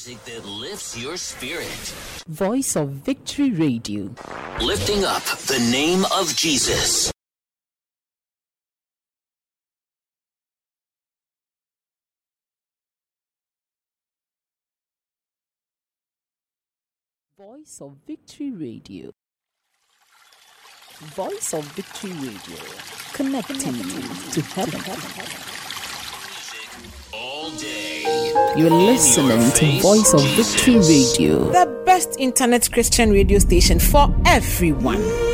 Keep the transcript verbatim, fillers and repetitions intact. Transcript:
Music that lifts your spirit. Voice of Victory Radio. Lifting up the name of Jesus. Voice of Victory Radio. Voice of Victory Radio. Connecting you to heaven. All day. You're listening to Voice of Victory Radio. The best internet Christian radio station for everyone.